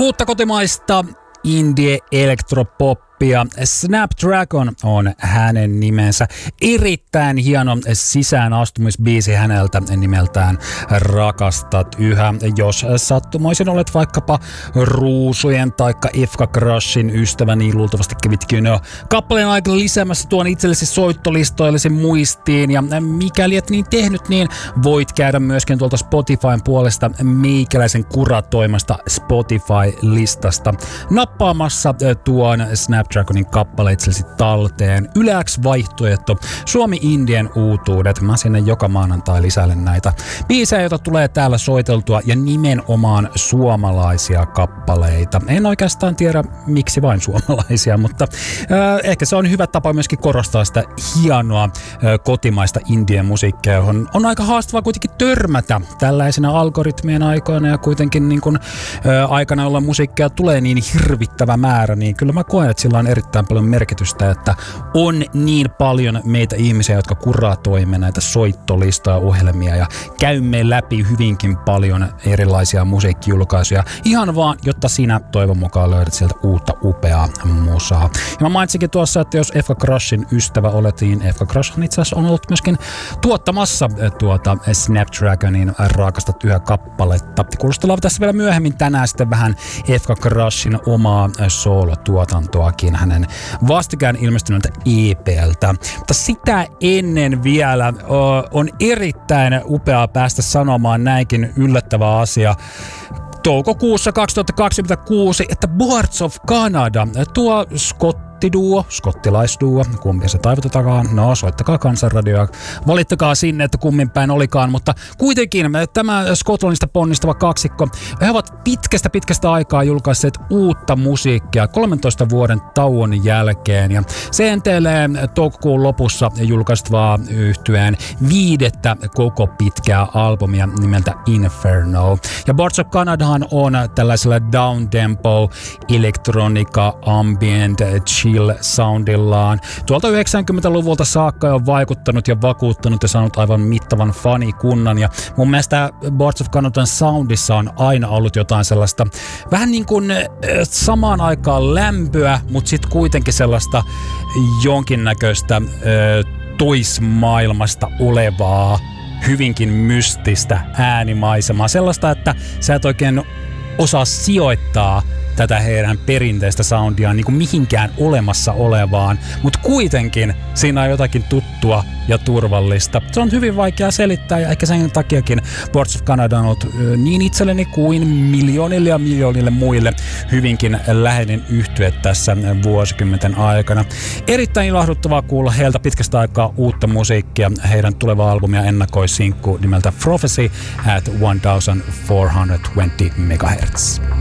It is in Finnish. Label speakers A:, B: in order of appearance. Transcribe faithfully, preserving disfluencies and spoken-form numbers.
A: Uutta kotimaista indie elektropoppia. Snapdragon on hänen nimensä. Erittäin hieno sisäänastumisbiisi häneltä nimeltään Rakastat yhä. Jos sattumoisin olet vaikkapa Ruusujen taikka Efka Crushin ystävä, niin luultavasti kävitkin jo kappaleen aikana lisäämässä tuon itsellesi soittolistoillesi muistiin. Ja mikäli et niin tehnyt, niin voit käydä myöskin tuolta Spotifyn puolesta meikäläisen kuratoimasta Spotify-listasta nappaamassa tuon Snapdragonin kappale itsellesi talteen. Yläks vaihtoehto Suomi Indien uutuudet. Mä sinne joka maanantai lisäilen näitä biisejä, joita tulee täällä soiteltua, ja nimenomaan suomalaisia kappaleita. En oikeastaan tiedä, miksi vain suomalaisia, mutta äh, ehkä se on hyvä tapa myöskin korostaa sitä hienoa äh, kotimaista indien musiikkia, johon on aika haastavaa kuitenkin törmätä tällaisena algoritmien aikoina ja kuitenkin niin kun, äh, aikana, jolloin musiikkia tulee niin hirvittävä määrä, niin kyllä mä koen, että sillä on erittäin paljon merkitystä, että on niin paljon meitä ihmisiä, jotka kuratoimme näitä soittolistoja, ohjelmia ja käymme läpi hyvinkin paljon erilaisia musiikkijulkaisuja, ihan vaan, jotta sinä toivon mukaan löydät sieltä uutta upeaa musaa. Ja mä mainitsinkin tuossa, että jos Efka Crushin ystävä olet, niin Efka Crush itse asiassa on ollut myöskin tuottamassa tuota Snapdragonin Rakastat yhä kappaletta. Kuulostellaan tässä vielä myöhemmin tänään sitten vähän Efka Crushin omaa soolotuotantoakin hänen vastikään ilmestyneeltä E P:ltä. Mutta sitä ennen vielä on erittäin upeaa päästä sanomaan näinkin yllättävä asia toukokuussa kaksituhattakaksikymmentäkuusi, että Boards of Canada, tuo Scott Duo, skottilaisduo, kummin se taivutetakaan, no soittakaa Kansanradioa, valittakaa sinne, että kummin päin olikaan, mutta kuitenkin tämä Skotlannista ponnistava kaksikko, he ovat pitkästä pitkästä aikaa julkaisseet uutta musiikkia kolmentoista vuoden tauon jälkeen, ja se entelee toukokuun lopussa julkaistuvaa yhtyeen viidettä koko pitkää albumia nimeltä Inferno. Ja Boards of Canadahan on tällaisella downtempo, elektronika, ambient, soundillaan. Tuolta yhdeksänkymmentäluvulta saakka on vaikuttanut ja vakuuttanut ja saanut aivan mittavan fanikunnan, ja mun mielestä Boards of Canadan soundissa on aina ollut jotain sellaista vähän niin kuin äh, samaan aikaan lämpöä, mutta sitten kuitenkin sellaista jonkinnäköistä äh, toismaailmasta olevaa, hyvinkin mystistä äänimaisemaa. Sellaista, että sä et oikein osaa sijoittaa tätä heidän perinteistä soundiaan niin kuin mihinkään olemassa olevaan, mutta kuitenkin siinä on jotakin tuttua ja turvallista. Se on hyvin vaikea selittää, ja ehkä sen takiakin Boards of Canada on ollut niin itselleni kuin miljoonille ja miljoonille muille hyvinkin läheinen yhtye tässä vuosikymmenten aikana. Erittäin ilahduttavaa kuulla heiltä pitkästä aikaa uutta musiikkia. Heidän tuleva albumia ennakoi sinkku nimeltä Prophecy at fourteen twenty megahertz.